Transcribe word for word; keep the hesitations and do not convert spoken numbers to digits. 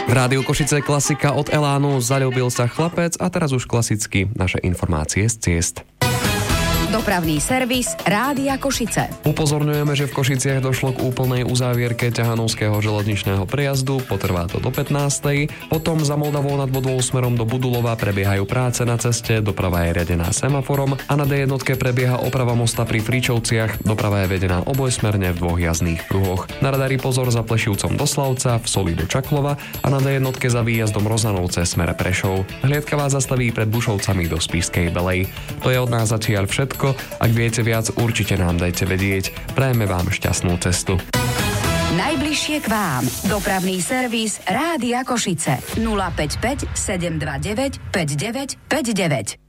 V Rádiu Košice klasika od Elánu, Zaľúbil sa chlapec a teraz už klasicky naše informácie z ciest. Dopravný servis Rádia Košice. Upozorňujeme, že v Košiciach došlo k úplnej uzávierke ťahanovského železničného prejazdu, potrvá to do pätnástej. Potom za Moldavou nad Bodvou smerom do Budulova prebiehajú práce na ceste, doprava je riadená semaforom a na dé jedna prebieha oprava mosta pri Fričovciach, doprava je vedená obojsmerne v dvoch jazdných pruhoch. Na radári pozor za Plešivcom do Slavca, v Soli do Čaklova a na dé jedna za výjazdom Rozanovce smere Prešov. Hliadka vás zastaví pred Bušovcami do Spišskej Belej. To je od nás zatiaľ všetko. Ak viete viac, určite nám dajte vedieť. Prajeme vám šťastnú cestu. Najbližšie k vám. Dopravný servis Rádia Košice. nula päť päť sedem dva deväť päť deväť päť deväť.